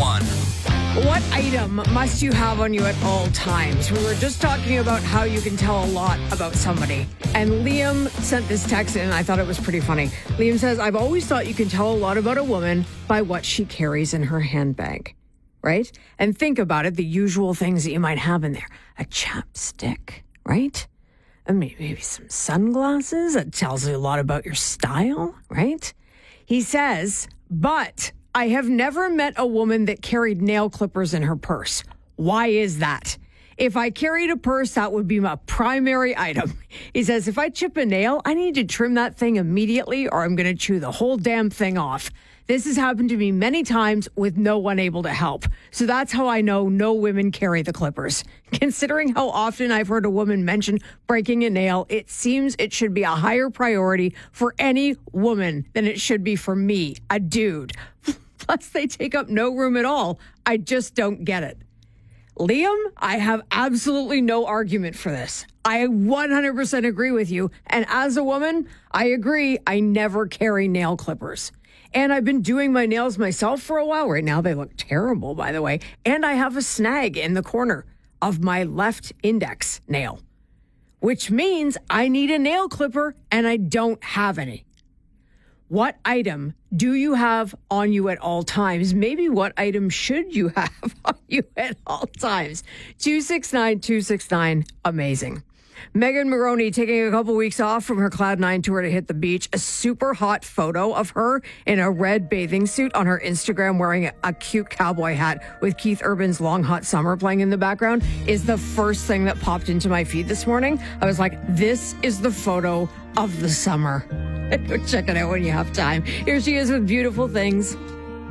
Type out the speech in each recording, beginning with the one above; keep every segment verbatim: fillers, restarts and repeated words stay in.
one. What item must you have on you at all times? We were just talking about how you can tell a lot about somebody. And Liam sent this text in, and I thought it was pretty funny. Liam says, I've always thought you can tell a lot about a woman by what she carries in her handbag, right? And think about it, the usual things that you might have in there. A chapstick, right? And maybe some sunglasses. That tells you a lot about your style, right? He says, but I have never met a woman that carried nail clippers in her purse. Why is that? If I carried a purse, that would be my primary item. He says, if I chip a nail, I need to trim that thing immediately or I'm going to chew the whole damn thing off. This has happened to me many times with no one able to help. So that's how I know no women carry the clippers. Considering how often I've heard a woman mention breaking a nail, it seems it should be a higher priority for any woman than it should be for me, a dude. Plus, they take up no room at all. I just don't get it. Liam, I have absolutely no argument for this. I one hundred percent agree with you. And as a woman, I agree. I never carry nail clippers. And I've been doing my nails myself for a while. Right now, they look terrible, by the way. And I have a snag in the corner of my left index nail, which means I need a nail clipper and I don't have any. What item do you have on you at all times? Maybe what item should you have on you at all times? two six nine, two six nine, amazing. Megan Moroney taking a couple weeks off from her Cloud nine tour to hit the beach. A super hot photo of her in a red bathing suit on her Instagram wearing a cute cowboy hat with Keith Urban's Long Hot Summer playing in the background is the first thing that popped into my feed this morning. I was like, this is the photo of the summer. Go check it out when you have time. Here she is with Beautiful Things.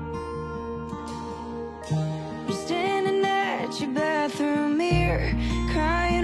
You're standing at your bathroom mirror,